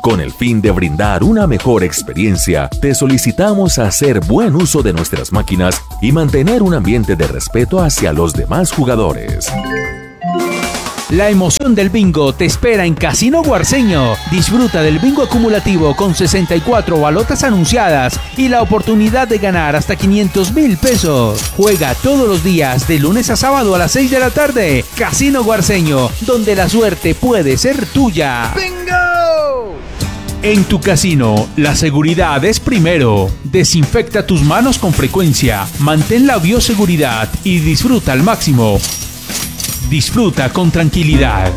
Con el fin de brindar una mejor experiencia, te solicitamos hacer buen uso de nuestras máquinas y mantener un ambiente de respeto hacia los demás jugadores. La emoción del bingo te espera en Casino Guarceño. Disfruta del bingo acumulativo con 64 balotas anunciadas y la oportunidad de ganar hasta 500,000 pesos. Juega todos los días de lunes a sábado a las 6 de la tarde. Casino Guarceño, donde la suerte puede ser tuya. ¡Bingo! En tu casino, la seguridad es primero. Desinfecta tus manos con frecuencia, mantén la bioseguridad y disfruta al máximo. Disfruta con tranquilidad.